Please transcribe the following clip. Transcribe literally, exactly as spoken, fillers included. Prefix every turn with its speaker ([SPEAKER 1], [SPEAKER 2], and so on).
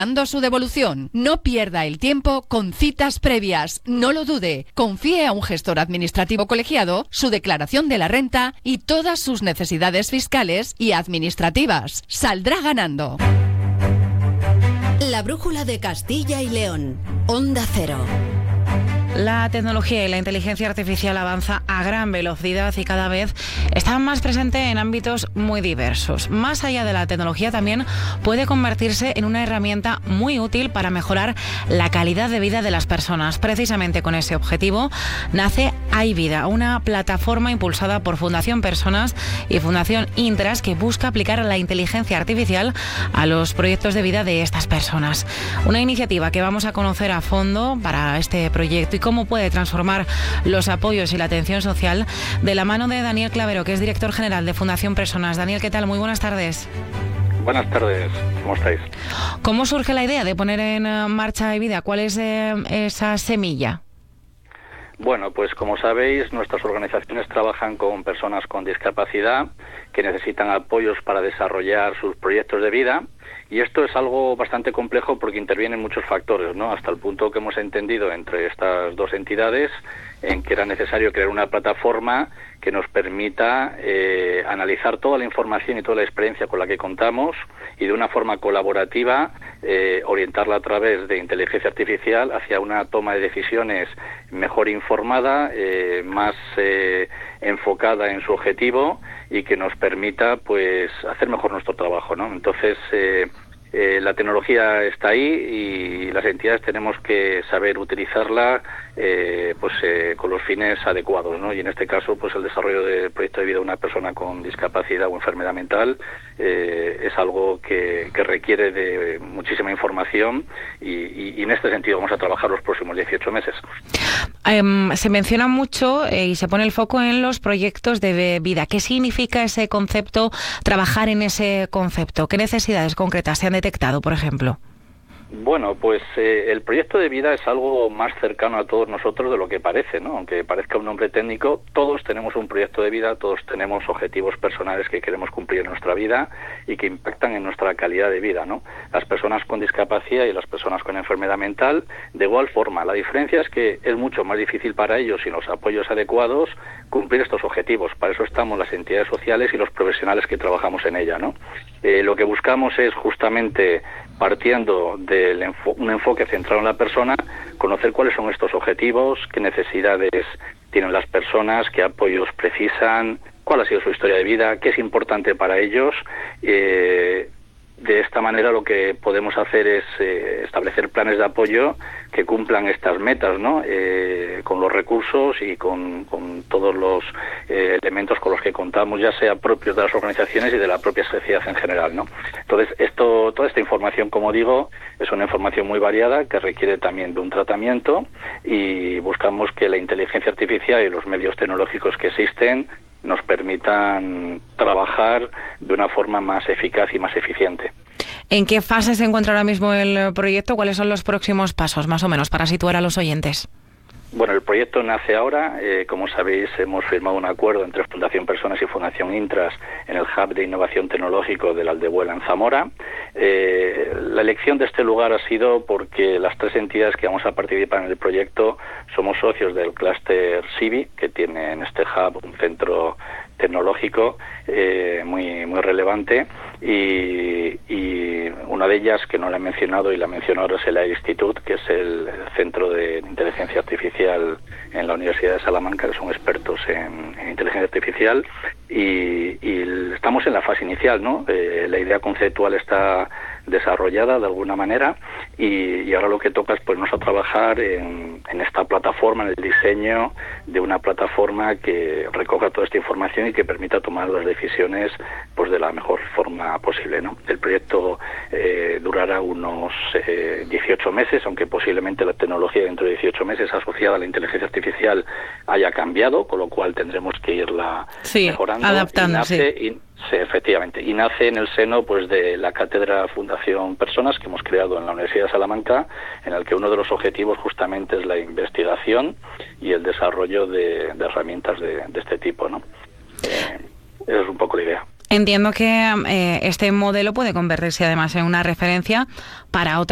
[SPEAKER 1] su devolución. No pierda el tiempo con citas previas. No lo dude. Confíe a un gestor administrativo colegiado su declaración de la renta y todas sus necesidades fiscales y administrativas. Saldrá ganando.
[SPEAKER 2] La brújula de Castilla y León. Onda Cero.
[SPEAKER 3] La tecnología y la inteligencia artificial avanza a gran velocidad y cada vez está más presente en ámbitos muy diversos. Más allá de la tecnología, también puede convertirse en una herramienta muy útil para mejorar la calidad de vida de las personas. Precisamente con ese objetivo nace iVida, una plataforma impulsada por Fundación Personas y Fundación Intras que busca aplicar la inteligencia artificial a los proyectos de vida de estas personas. Una iniciativa que vamos a conocer a fondo para este proyecto y cómo puede transformar los apoyos y la atención social de la mano de Daniel Clavero, que es director general de Fundación Personas. Daniel, ¿qué tal? Muy buenas tardes.
[SPEAKER 4] Buenas tardes, ¿cómo estáis?
[SPEAKER 3] ¿Cómo surge la idea de poner en marcha iVida? ¿Cuál es eh, esa semilla?
[SPEAKER 4] Bueno, pues como sabéis, nuestras organizaciones trabajan con personas con discapacidad que necesitan apoyos para desarrollar sus proyectos de vida. Y esto es algo bastante complejo porque intervienen muchos factores, ¿no? Hasta el punto que hemos entendido entre estas dos entidades en que era necesario crear una plataforma que nos permita eh, analizar toda la información y toda la experiencia con la que contamos y de una forma colaborativa eh, orientarla a través de inteligencia artificial hacia una toma de decisiones mejor informada, eh, más eh, enfocada en su objetivo y que nos permita pues hacer mejor nuestro trabajo, ¿no? Entonces eh, eh, la tecnología está ahí y las entidades tenemos que saber utilizarla eh, pues eh, con los fines adecuados, ¿no? Y en este caso pues el desarrollo del proyecto de vida de una persona con discapacidad o enfermedad mental eh, es algo que, que requiere de muchísima información y, y, y en este sentido vamos a trabajar los próximos dieciocho meses.
[SPEAKER 3] Um, se menciona mucho eh, y se pone el foco en los proyectos de vida. ¿Qué significa ese concepto, trabajar en ese concepto? ¿Qué necesidades concretas se han detectado, por ejemplo?
[SPEAKER 4] Bueno, pues eh, el proyecto de vida es algo más cercano a todos nosotros de lo que parece, ¿no? Aunque parezca un nombre técnico, todos tenemos un proyecto de vida, todos tenemos objetivos personales que queremos cumplir en nuestra vida y que impactan en nuestra calidad de vida, ¿no? Las personas con discapacidad y las personas con enfermedad mental, de igual forma. La diferencia es que es mucho más difícil para ellos, sin los apoyos adecuados, cumplir estos objetivos. Para eso estamos las entidades sociales y los profesionales que trabajamos en ella, ¿no? Eh, lo que buscamos es justamente, partiendo de Enfo- un enfoque centrado en la persona, conocer cuáles son estos objetivos, qué necesidades tienen las personas, qué apoyos precisan, cuál ha sido su historia de vida, qué es importante para ellos. Eh, de esta manera lo que podemos hacer es eh, establecer planes de apoyo que cumplan estas metas, ¿no? Eh, con los recursos y con, con todos los eh, elementos con los que contamos, ya sea propios de las organizaciones y de la propia sociedad en general, ¿no? Entonces, esto, toda esta información, como digo, es una información muy variada que requiere también de un tratamiento y buscamos que la inteligencia artificial y los medios tecnológicos que existen nos permitan trabajar de una forma más eficaz y más eficiente.
[SPEAKER 3] ¿En qué fase se encuentra ahora mismo el proyecto? ¿Cuáles son los próximos pasos, más o menos, para situar a los oyentes?
[SPEAKER 4] Bueno, el proyecto nace ahora. Eh, como sabéis, hemos firmado un acuerdo entre Fundación Personas y Fundación Intras en el Hub de Innovación Tecnológico de la Aldebuela en Zamora. Eh, la elección de este lugar ha sido porque las tres entidades que vamos a participar en el proyecto somos socios del clúster SIBI, que tiene en este hub un centro tecnológico eh, muy muy relevante y, y una de ellas que no la he mencionado y la menciono ahora es el A I Institute, que es el Centro de Inteligencia Artificial en la Universidad de Salamanca, que son expertos en, en inteligencia artificial y, y estamos en la fase inicial, ¿no? Eh, la idea conceptual está desarrollada de alguna manera y, y ahora lo que toca es ponernos a trabajar en, en esta plataforma, en el diseño de una plataforma que recoja toda esta información y que permita tomar las decisiones pues de la mejor forma posible, ¿no? El proyecto eh, durará unos eh, dieciocho meses, aunque posiblemente la tecnología dentro de dieciocho meses asociada a la inteligencia artificial haya cambiado, con lo cual tendremos que irla
[SPEAKER 3] sí,
[SPEAKER 4] mejorando.
[SPEAKER 3] adaptando,
[SPEAKER 4] y nace,
[SPEAKER 3] sí.
[SPEAKER 4] Y, Sí, efectivamente, y nace en el seno pues de la cátedra Fundación Personas que hemos creado en la Universidad de Salamanca, en el que uno de los objetivos justamente es la investigación y el desarrollo de, de herramientas de, de este tipo, ¿no? Eh, es un poco la idea.
[SPEAKER 3] Entiendo que eh, este modelo puede convertirse además en una referencia para otras